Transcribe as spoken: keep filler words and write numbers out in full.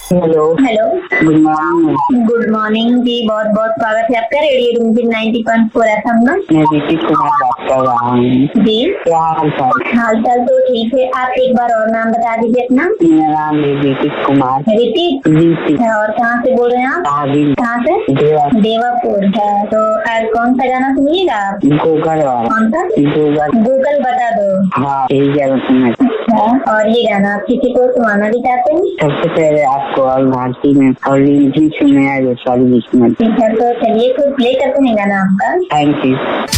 Hello hello, good morning. Good morning जी। बहुत बहुत स्वागत है आपका radio room ninety point four F M में। मैं ऋतिक कुमार बात कर रहा हूँ जी, क्या हाल चाल? हाल चाल तो ठीक है। आप एक बार और नाम बता दीजिए अपना। मेरा नाम है ऋतिक कुमार। ऋतिक ऋतिक और कहाँ से बोल रहे हैं आप? शादी कहाँ से? देवा देवापुर है। तो आज कौन सा गाना सुनिएगा आप? गूगल वाला। कौन सा? गूगल गूगल बता दो। हाँ यही गाना सुनना। अच्छा, और ये गाना आप किसी को सुनाना भी चाहते हैं? सबसे पहले आपको और भारती में और रिंकी से नया सारी जिसमें। ठीक है, तो चलिए फिर प्ले करते हैं गाना आपका। Thank you.